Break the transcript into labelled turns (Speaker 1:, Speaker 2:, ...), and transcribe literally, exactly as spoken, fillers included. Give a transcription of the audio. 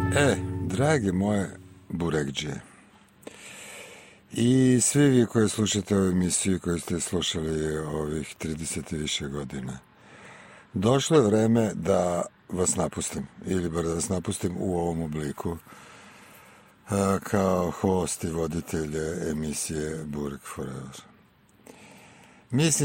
Speaker 1: E, drage moje burekđije i svi vi koji slušate ovu emisiju koju ste slušali ovih trideset i više godina, došlo je vreme da vas napustim, ili bar da vas napustim u ovom obliku kao host i voditelj emisije Burek Forever. Mislim